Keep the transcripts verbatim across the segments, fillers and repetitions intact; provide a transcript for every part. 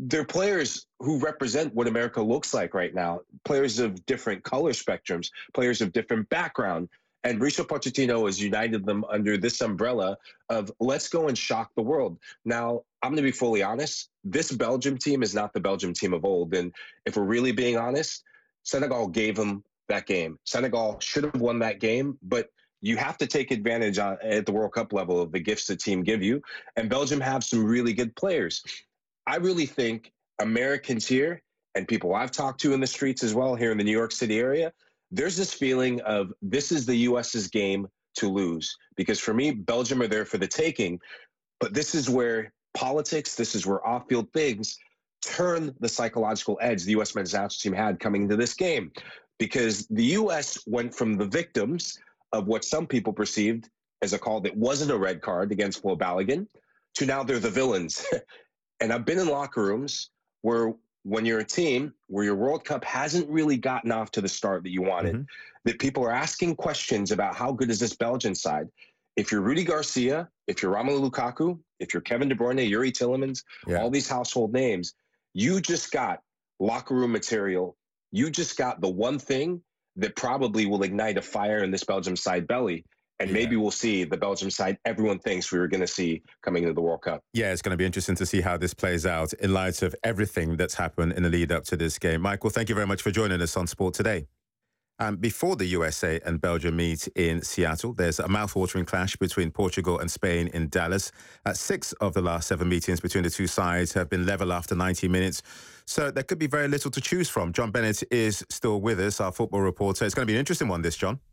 they're players who represent what America looks like right now. Players of different color spectrums, players of different background. And Mauricio Pochettino has united them under this umbrella of let's go and shock the world. Now, I'm going to be fully honest. This Belgium team is not the Belgium team of old. And if we're really being honest, Senegal gave them that game. Senegal should have won that game, but you have to take advantage on, at the World Cup level of the gifts the team give you. And Belgium have some really good players. I really think Americans here and people I've talked to in the streets as well here in the New York City area, there's this feeling of this is the U S's game to lose. Because for me, Belgium are there for the taking. But this is where politics, this is where off-field things turn the psychological edge the U S men's national team had coming into this game. Because the U S went from the victims of what some people perceived as a call that wasn't a red card against Flo Balogun to now they're the villains. And I've been in locker rooms where when you're a team where your World Cup hasn't really gotten off to the start that you wanted, mm-hmm. that people are asking questions about how good is this Belgian side. If you're Rudy Garcia, if you're Romelu Lukaku, if you're Kevin De Bruyne, Yuri Tillemans, yeah. all these household names, you just got locker room material. You just got the one thing that probably will ignite a fire in this Belgium side belly. And yeah. maybe we'll see the Belgium side everyone thinks we were going to see coming into the World Cup. Yeah, it's going to be interesting to see how this plays out in light of everything that's happened in the lead up to this game. Michael, thank you very much for joining us on Sport Today. Um, before the U S A and Belgium meet in Seattle, there's a mouth-watering clash between Portugal and Spain in Dallas. Uh, six of the last seven meetings between the two sides have been level after ninety minutes. So there could be very little to choose from. John Bennett is still with us, our football reporter. It's going to be an interesting one, this, John.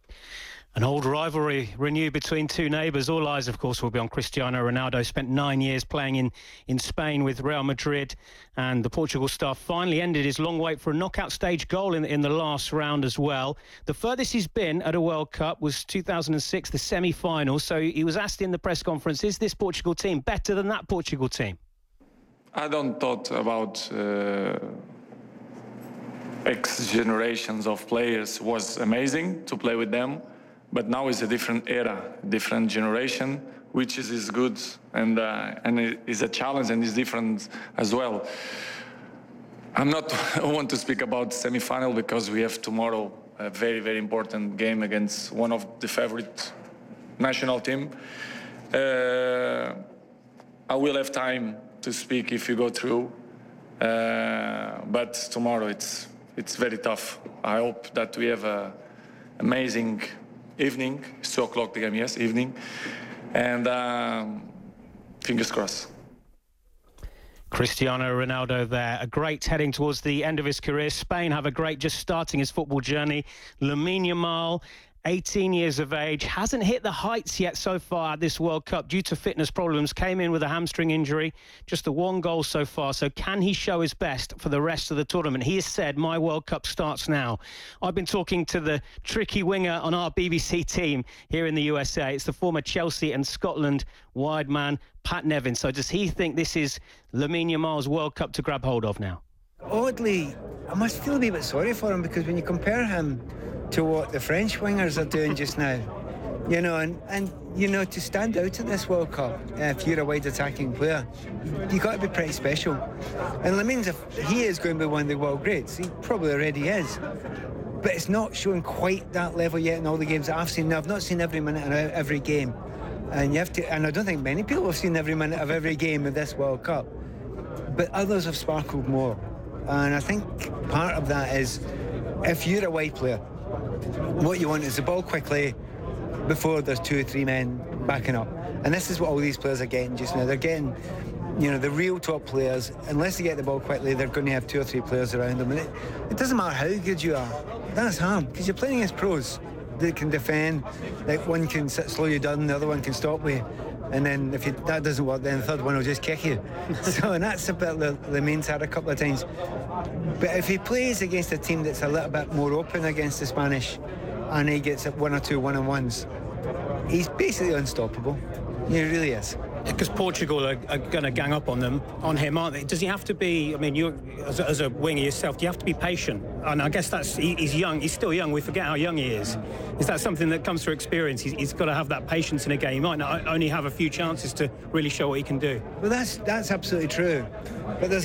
An old rivalry renewed between two neighbours. All eyes, of course, will be on Cristiano Ronaldo. Spent nine years playing in, in Spain with Real Madrid. And the Portugal star finally ended his long wait for a knockout stage goal in, in the last round as well. The furthest he's been at a World Cup was two thousand six, the semi-final. So he was asked in the press conference, is this Portugal team better than that Portugal team? I don't thought about uh, X generations of players. It was amazing to play with them. But now it's a different era, different generation, which is, is good and uh, and it is a challenge and is different as well. I'm not I want to speak about semi-final because we have tomorrow a very, very important game against one of the favorite national team. Uh, I will have time to speak if you go through, uh, but tomorrow it's it's very tough. I hope that we have a amazing evening. It's two o'clock the game, yes, evening. And um, fingers crossed. Cristiano Ronaldo there. A great heading towards the end of his career. Spain have a great just starting his football journey. Lamine Yamal, eighteen years of age, hasn't hit the heights yet so far at this World Cup due to fitness problems. Came in with a hamstring injury, just the one goal so far. So can he show his best for the rest of the tournament? He has said, my World Cup starts now. I've been talking to the tricky winger on our B B C team here in the U S A. It's the former Chelsea and Scotland wide man, Pat Nevin. So does he think this is Lamine Yamal's World Cup to grab hold of now? Oddly, I must feel a wee bit sorry for him because when you compare him to what the French wingers are doing just now, you know, and, and you know, to stand out at this World Cup, uh, if you're a wide attacking player, you've got to be pretty special. And Lamine's, if he is going to be one of the world greats, he probably already is. But it's not showing quite that level yet in all the games that I've seen. Now, I've not seen every minute of every game. And you have to, and I don't think many people have seen every minute of every game of this World Cup. But others have sparkled more. And I think part of that is, if you're a wide player, what you want is the ball quickly before there's two or three men backing up. And this is what all these players are getting just now. They're getting, you know, the real top players. Unless they get the ball quickly, they're going to have two or three players around them. And it, it doesn't matter how good you are. That's hard, because you're playing against pros that can defend. Like one can slow you down, the other one can stop you. And then if you, that doesn't work, then the third one will just kick you. So, and that's a bit the, the main side a couple of times. But if he plays against a team that's a little bit more open against the Spanish, and he gets one or two one-on-ones, he's basically unstoppable. He really is. Because Portugal are, are going to gang up on them, on him, aren't they? Does he have to be? I mean, you as a, as a winger yourself, do you have to be patient? And I guess that's he, he's young. He's still young. We forget how young he is. Is that something that comes through experience? He's, he's got to have that patience in a game. He might not only have a few chances to really show what he can do. Well, that's that's absolutely true. But there's